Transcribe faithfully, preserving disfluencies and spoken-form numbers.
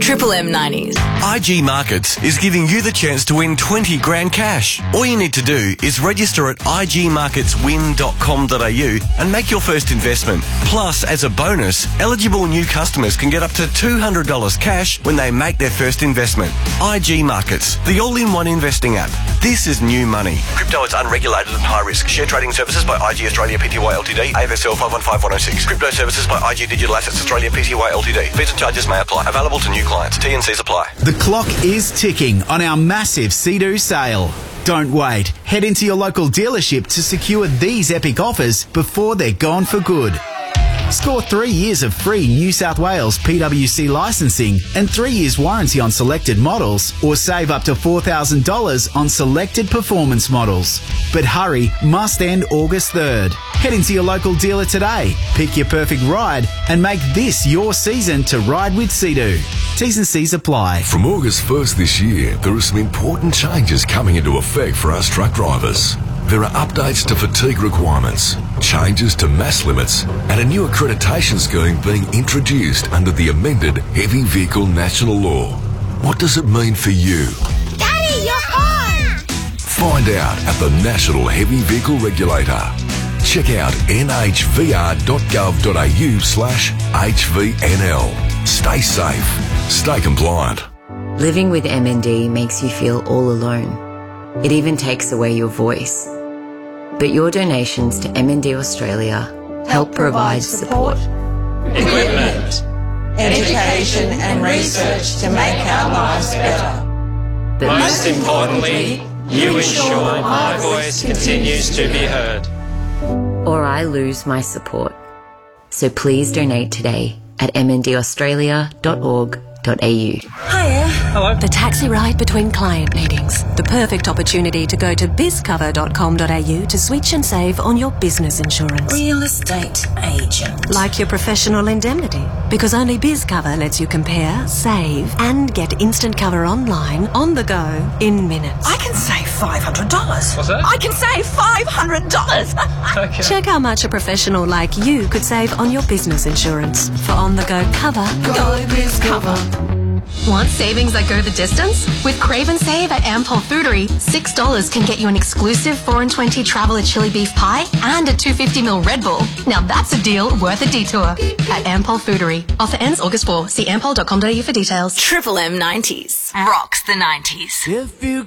Triple M nineties. I G Markets is giving you the chance to win twenty grand cash. All you need to do is register at I G markets win dot com dot a u and make your first investment. Plus, as a bonus, eligible new customers can get up to two hundred dollars cash when they make their first investment. I G Markets, the all-in-one investing app. This is new money. Crypto is unregulated and high risk. Share trading services by I G Australia Pty Ltd, A F S L five one five one oh six. Crypto services by I G Digital Assets Australia Pty Ltd. Fees and charges may apply. Available to new clients. T and Cs apply. The clock is ticking on our massive Sea-Doo sale. Don't wait. Head into your local dealership to secure these epic offers before they're gone for good. Score three years of free New South Wales P W C licensing and three years warranty on selected models, or save up to four thousand dollars on selected performance models. But hurry, must end August third. Head into your local dealer today, pick your perfect ride and make this your season to ride with Sea-Doo. T's and C's apply. From August first this year, there are some important changes coming into effect for us truck drivers. There are updates to fatigue requirements, changes to mass limits, and a new accreditation scheme being introduced under the amended Heavy Vehicle National Law. What does it mean for you? Daddy, you're home! Find out at the National Heavy Vehicle Regulator. Check out n h v r dot gov dot a u slash H V N L. Stay safe. Stay compliant. Living with M N D makes you feel all alone. It even takes away your voice. But your donations to M N D Australia help provide support, equipment, education and research to make our lives better. But most importantly, you ensure my voice continues to be heard. Or I lose my support. So please donate today at m n d australia dot org dot a u. Hiya. Hello. The taxi ride between client meetings. The perfect opportunity to go to biz cover dot com dot a u to switch and save on your business insurance. Real estate agent. Like your professional indemnity. Because only BizCover lets you compare, save, and get instant cover online, on the go, in minutes. I can save five hundred dollars. What's that? I can save five hundred dollars. Okay. Check how much a professional like you could save on your business insurance. For on-the-go cover, Go BizCover. Want savings that go the distance? With Crave and Save at Ampol Foodery, six dollars can get you an exclusive four and twenty Traveller chili beef pie and a two hundred fifty milliliter Red Bull. Now that's a deal worth a detour. At Ampol Foodery. Offer ends August fourth. See ampol dot com dot a u for details. Triple M nineties. Rocks the nineties. If you